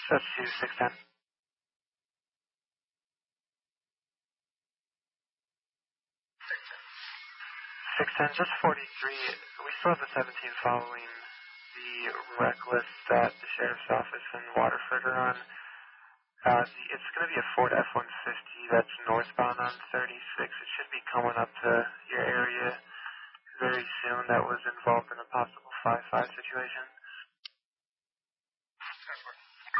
That's 2610. 610, just 43. We still have the 17 following the wreck list that the Sheriff's Office in Waterford are on. It's going to be a Ford F-150 that's northbound on 36. It should be coming up to your area very soon. That was involved in a possible 5-5 situation.